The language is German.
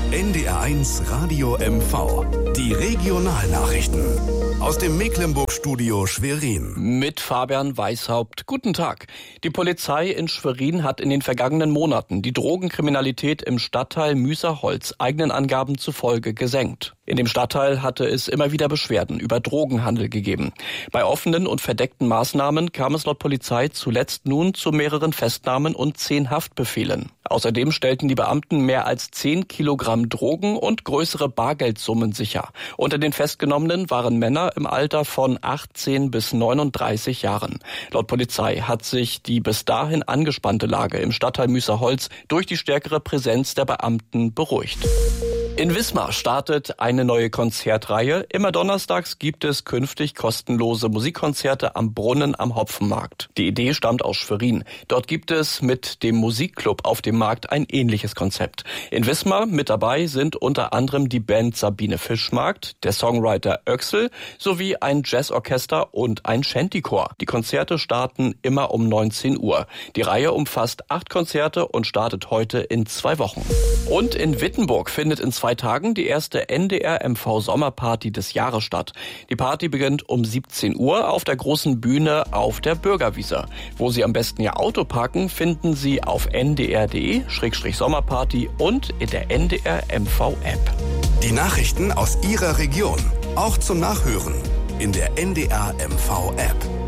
NDR1 Radio MV. Die Regionalnachrichten. Aus dem Mecklenburg-Studio Schwerin. Mit Fabian Weishaupt. Guten Tag. Die Polizei in Schwerin hat in den vergangenen Monaten die Drogenkriminalität im Stadtteil Müßerholz eigenen Angaben zufolge gesenkt. In dem Stadtteil hatte es immer wieder Beschwerden über Drogenhandel gegeben. Bei offenen und verdeckten Maßnahmen kam es laut Polizei zuletzt nun zu mehreren Festnahmen und 10 Haftbefehlen. Außerdem stellten die Beamten mehr als 10 Kilogramm Drogen und größere Bargeldsummen sicher. Unter den Festgenommenen waren Männer im Alter von 18 bis 39 Jahren. Laut Polizei hat sich die bis dahin angespannte Lage im Stadtteil Müßerholz durch die stärkere Präsenz der Beamten beruhigt. In Wismar startet eine neue Konzertreihe. Immer donnerstags gibt es künftig kostenlose Musikkonzerte am Brunnen am Hopfenmarkt. Die Idee stammt aus Schwerin. Dort gibt es mit dem Musikclub auf dem Markt ein ähnliches Konzept. In Wismar mit dabei sind unter anderem die Band Sabine Fischmarkt, der Songwriter Öxel sowie ein Jazzorchester und ein Shantychor. Die Konzerte starten immer um 19 Uhr. Die Reihe umfasst 8 Konzerte und startet heute in 2 Wochen. Und in Wittenburg findet in 2 Tagen die erste NDR-MV-Sommerparty des Jahres statt. Die Party beginnt um 17 Uhr auf der großen Bühne auf der Bürgerwiese. Wo Sie am besten Ihr Auto parken, finden Sie auf ndr.de/Sommerparty und in der NDR-MV-App. Die Nachrichten aus Ihrer Region, auch zum Nachhören in der NDR-MV-App.